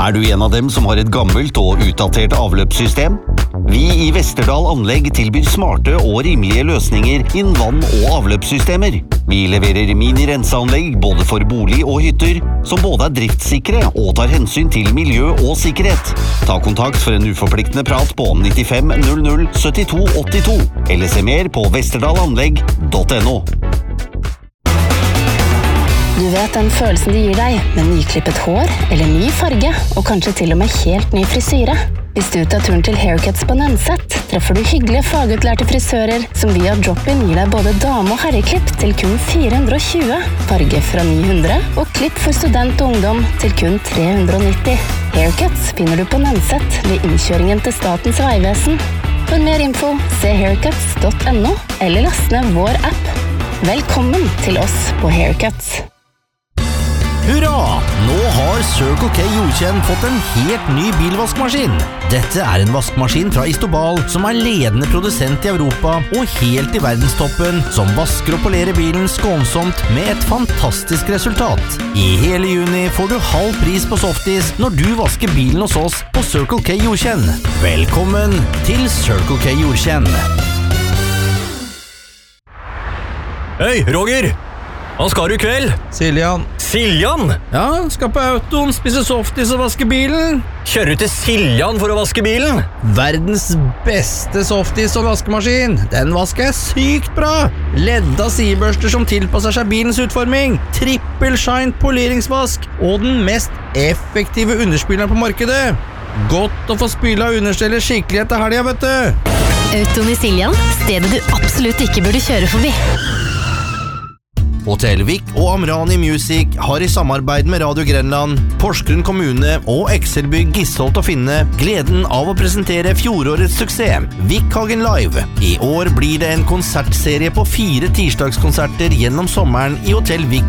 du en av dem som har et gammelt og utdatert avløpssystem? Vi i Westerdal Anlegg tilbyr smarte og rimelige løsninger innen vann- og avløpssystemer. Vi leverer mini-renseanlegg både for bolig og hytter, som både er driftssikre og tar hensyn til miljø og sikkerhet. Ta kontakt for en uforpliktende prat på 95 00 72 82, eller se mer på westerdalanlegg.no. Du vet den følelsen de gir deg, med nyklippet hår, eller ny farge, og kanskje til og med helt ny frisyre. Hvis du tar turen til Haircuts på Nønset, treffer du hyggelige fagutlærte frisører som via drop-in gir deg både dame- og herreklipp til kun 420, farge fra 900, og klipp for student og ungdom til kun 390. Haircuts finner du på Nønset ved innkjøringen til Statens Vegvesen. For mer info, se haircuts.no, eller last ned vår app. Velkommen til oss på Haircuts. Hurra! Nå har Circle K Jordkjenn fått en helt ny bilvaskmaskin. Dette er en vaskmaskin fra Istobal som er ledende produsent i Europa og helt i verdenstoppen, som vasker og polerer bilen skånsomt med et fantastisk resultat. I hele juni får du halv pris på softis når du vasker bilen hos oss på Circle K Jordkjenn. Velkommen til Circle K Jordkjenn. Hei, Roger! Hva skal du i kveld? Siljan. Siljan? Ja, skal på autoen, spise softis og vaske bilen. Kjører du til Siljan for å vaske bilen? Verdens beste softis og vaskemaskin. Den vasker jeg sykt bra. Ledda sidebørster som tilpasser seg bilens utforming. Trippel shine poleringsvask. Og den mest effektive underspilleren på markedet. Godt å få spyla understellet skikkelig etter helga, vet du. Autoen i Siljan, stedet du absolutt ikke burde kjøre forbi. Hotel Vik og Amrani Music har i samarbeid med Radio Grenland, Porsgrunn kommune og Excelbygg Gisholt og Finne gleden av å presentere fjorårets suksess, Vikhagen Live. I år blir det en konsertserie på 4 tirsdagskonserter gjennom sommeren i Hotel Vik